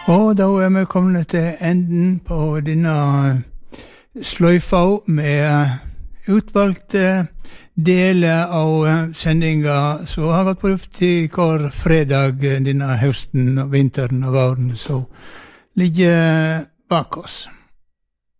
Og da vi kommet til enden på denne sløyfa med utvalgte deler av sendinga som har gått på luft i hver fredag denne høsten, vinteren og våren som ligger bak oss.